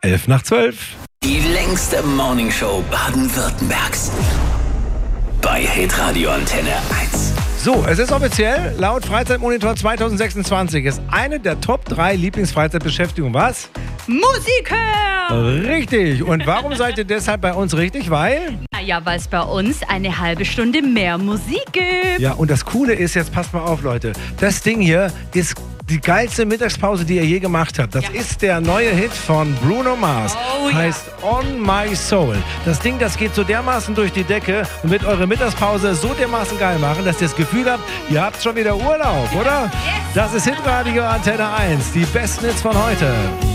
11 nach 12. Die längste Morningshow Baden-Württembergs. Bei Hitradio Antenne 1. So, es ist offiziell, laut Freizeitmonitor 2026 ist eine der Top 3 Lieblingsfreizeitbeschäftigungen was? Musik hören! Richtig. Und warum seid ihr deshalb bei uns richtig? Weil? Naja, weil es bei uns eine halbe Stunde mehr Musik gibt. Ja, und das Coole ist, jetzt passt mal auf, Leute, das Ding hier ist die geilste Mittagspause, die ihr je gemacht habt. Das ist der neue Hit von Bruno Mars. Heißt On My Soul. Das Ding, das geht so dermaßen durch die Decke und wird eure Mittagspause so dermaßen geil machen, dass ihr das Gefühl habt, ihr habt schon wieder Urlaub, oder? Das ist Hitradio Antenne 1. Die besten Hits von heute.